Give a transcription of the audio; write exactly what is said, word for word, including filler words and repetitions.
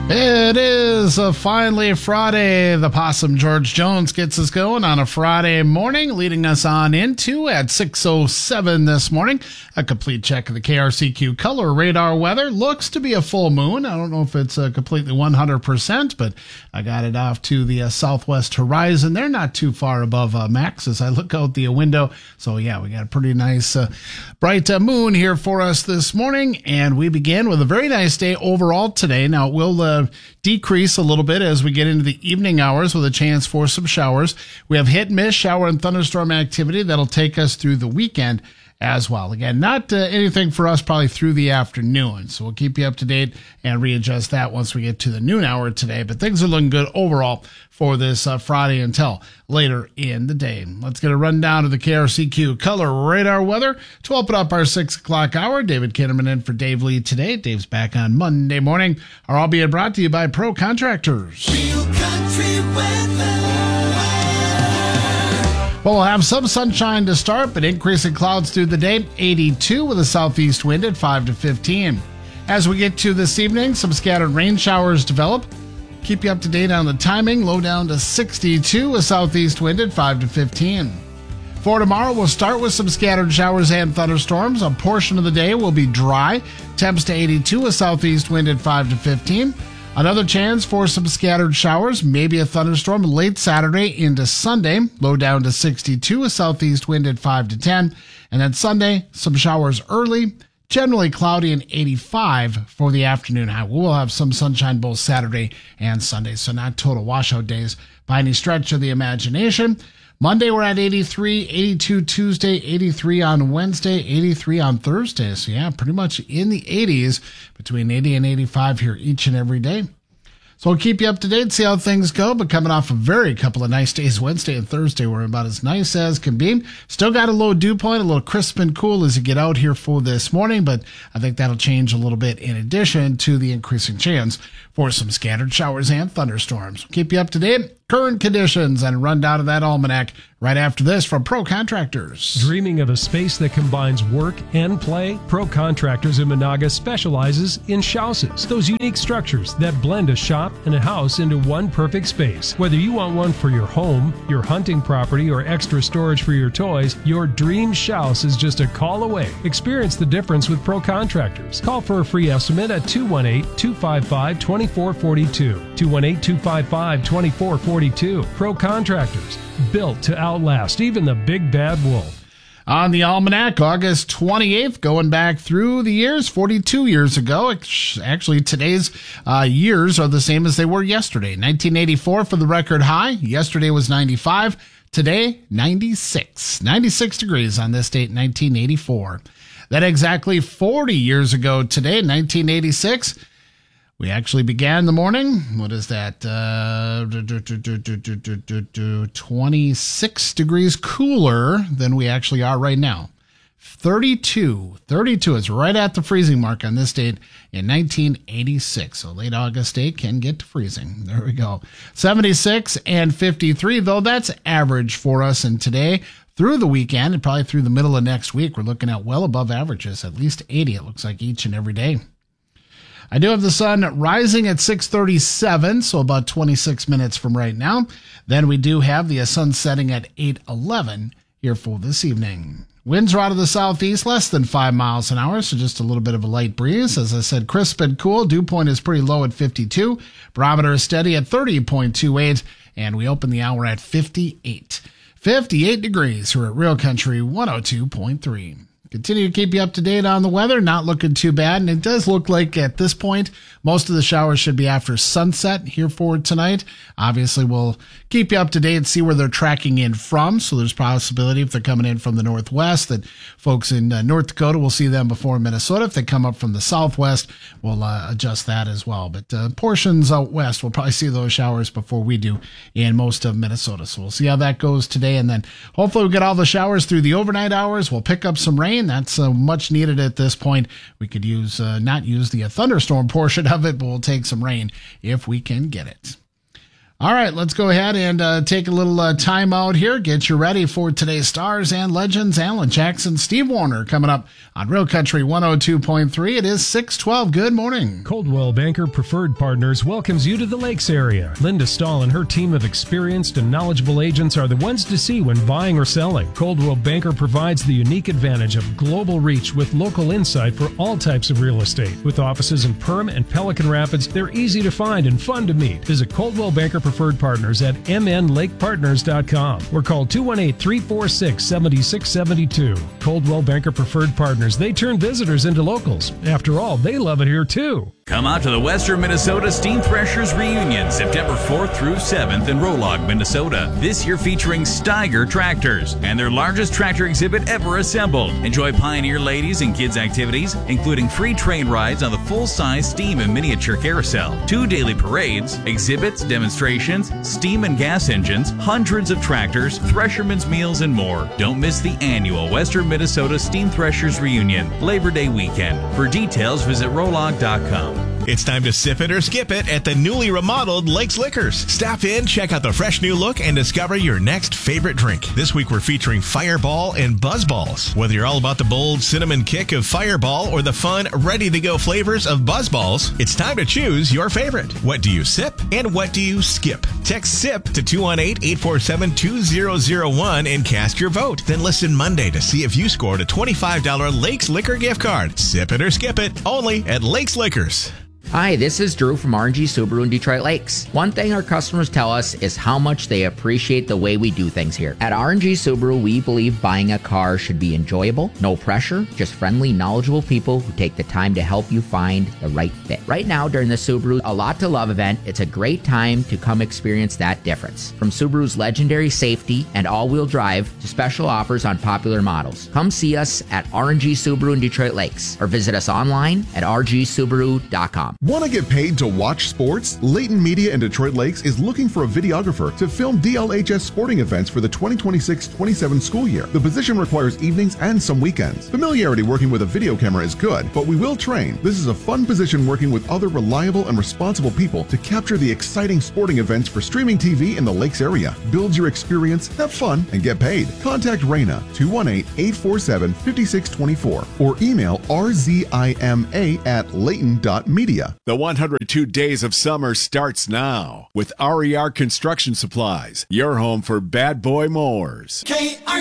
It is a finally Friday. The Possum George Jones gets us going on a Friday morning, leading us on into at six oh seven this morning. A complete check of the K R C Q color radar weather. Looks to be a full moon. I don't know if it's uh, completely one hundred percent, but I got it off to the uh, southwest horizon. They're not too far above uh, max as I look out the window. So yeah, we got a pretty nice uh, bright uh, moon here for us this morning. And we begin with a very nice day overall today. Now, we'll uh, decrease a little bit as we get into the evening hours with a chance for some showers. We have hit, miss, shower, and thunderstorm activity that'll take us through the weekend as well. Again, not uh, anything for us probably through the afternoon, so we'll keep you up to date and readjust that once we get to the noon hour today. But things are looking good overall for this uh, Friday until later in the day. Let's get a rundown of the K R C Q color radar weather to open up our six o'clock hour. David Kinnaman in for Dave Lee today. Dave's back on Monday morning. Our all being brought to you by Pro Contractors. Real country weather. Well, we'll have some sunshine to start, but increasing clouds through the day. eighty-two with a southeast wind at five to fifteen. As we get to this evening, some scattered rain showers develop. Keep you up to date on the timing. Low down to sixty-two, a southeast wind at five to fifteen. For tomorrow, we'll start with some scattered showers and thunderstorms. A portion of the day will be dry. Temps to eighty-two, a southeast wind at five to fifteen. Another chance for some scattered showers, maybe a thunderstorm late Saturday into Sunday. Low down to sixty-two, a southeast wind at five to ten. And then Sunday, some showers early, generally cloudy and eighty-five for the afternoon high. We'll have some sunshine both Saturday and Sunday, so not total washout days by any stretch of the imagination. Monday, we're at eighty-three, eighty-two Tuesday, eighty-three on Wednesday, eighty-three on Thursday. So, yeah, pretty much in the eighties, between eighty and eighty-five here each and every day. So we'll keep you up to date, see how things go, but coming off a very couple of nice days, Wednesday and Thursday were about as nice as can be. Still got a low dew point, a little crisp and cool as you get out here for this morning, but I think that'll change a little bit in addition to the increasing chance for some scattered showers and thunderstorms. We'll keep you up to date. Current conditions and a rundown of that almanac right after this from Pro Contractors. Dreaming of a space that combines work and play? Pro Contractors in Monaga specializes in shouses, those unique structures that blend a shop and a house into one perfect space. Whether you want one for your home, your hunting property, or extra storage for your toys, your dream house is just a call away. Experience the difference with Pro Contractors. Call for a free estimate at two one eight, two five five, two four four two, two one eight, two five five, two four four two. Pro Contractors, built to outlast even the big bad wolf. On the almanac, August twenty-eighth, going back through the years, forty-two years ago. Actually, today's uh, years are the same as they were yesterday. nineteen eighty-four for the record high. Yesterday was ninety-five. Today, ninety-six. ninety-six degrees on this date, nineteen eighty-four. Then exactly forty years ago today, nineteen eighty-six, we actually began the morning. What is that? Uh, twenty-six degrees cooler than we actually are right now. thirty-two. thirty-two is right at the freezing mark on this date in nineteen eighty-six. So late August date can get to freezing. There we go. seventy-six and fifty-three, though that's average for us. And today, through the weekend and probably through the middle of next week, we're looking at well above averages, at least eighty, it looks like, each and every day. I do have the sun rising at six thirty-seven, so about twenty-six minutes from right now. Then we do have the sun setting at eight eleven here for this evening. Winds are out of the southeast, less than five miles an hour, so just a little bit of a light breeze. As I said, crisp and cool. Dew point is pretty low at fifty-two. Barometer is steady at thirty point two eight, and we open the hour at fifty-eight. fifty-eight degrees. We're at Real Country one oh two point three. Continue to keep you up to date on the weather. Not looking too bad. And it does look like at this point, most of the showers should be after sunset here for tonight. Obviously, we'll keep you up to date and see where they're tracking in from. So there's possibility if they're coming in from the northwest that folks in uh, North Dakota will see them before Minnesota. If they come up from the southwest, we'll uh, adjust that as well. But uh, portions out west, we'll probably see those showers before we do in most of Minnesota. So we'll see how that goes today. And then hopefully we'll get all the showers through the overnight hours. We'll pick up some rain. That's uh, much needed at this point. We could use uh, not use the uh, thunderstorm portion of it, but we'll take some rain if we can get it. All right, let's go ahead and uh, take a little uh, time out here. Get you ready for today's stars and legends. Alan Jackson, Steve Warner coming up on Real Country one oh two point three. It is six twelve. Good morning. Coldwell Banker Preferred Partners welcomes you to the Lakes area. Linda Stahl and her team of experienced and knowledgeable agents are the ones to see when buying or selling. Coldwell Banker provides the unique advantage of global reach with local insight for all types of real estate. With offices in Perham and Pelican Rapids, they're easy to find and fun to meet. Visit Coldwell Banker Preferred Partners at m n lake partners dot com or call two one eight, three four six, seven six seven two. Coldwell Banker Preferred Partners, they turn visitors into locals. After all, they love it here too. Come out to the Western Minnesota Steam Threshers Reunion, September fourth through seventh in Rolog, Minnesota. This year featuring Steiger tractors and their largest tractor exhibit ever assembled. Enjoy Pioneer ladies and kids activities, including free train rides on the full-size steam and miniature carousel, two daily parades, exhibits, demonstrations, steam and gas engines, hundreds of tractors, threshermen's meals, and more. Don't miss the annual Western Minnesota Steam Threshers Reunion, Labor Day weekend. For details, visit rolog dot com. It's time to sip it or skip it at the newly remodeled Lakes Liquors. Stop in, check out the fresh new look, and discover your next favorite drink. This week we're featuring Fireball and Buzzballs. Whether you're all about the bold cinnamon kick of Fireball or the fun, ready-to-go flavors of Buzzballs, it's time to choose your favorite. What do you sip and what do you skip? Text SIP to two one eight, eight four seven, two zero zero one and cast your vote. Then listen Monday to see if you scored a twenty-five dollars Lakes Liquor gift card. Sip it or skip it, only at Lakes Liquors. Hi, this is Drew from R and G Subaru in Detroit Lakes. One thing our customers tell us is how much they appreciate the way we do things here. At R and G Subaru, we believe buying a car should be enjoyable, no pressure, just friendly, knowledgeable people who take the time to help you find the right fit. Right now, during the Subaru A Lot to Love event, it's a great time to come experience that difference. From Subaru's legendary safety and all-wheel drive to special offers on popular models. Come see us at R and G Subaru in Detroit Lakes or visit us online at r g subaru dot com. Want to get paid to watch sports? Layton Media in Detroit Lakes is looking for a videographer to film D L H S sporting events for the twenty twenty-six twenty-seven school year. The position requires evenings and some weekends. Familiarity working with a video camera is good, but we will train. This is a fun position working with other reliable and responsible people to capture the exciting sporting events for streaming T V in the Lakes area. Build your experience, have fun, and get paid. Contact Raina, two one eight, eight four seven, five six two four or email r z i m a at layton dot media. The one hundred two Days of Summer starts now with R E R Construction Supplies, your home for bad boy mowers. K R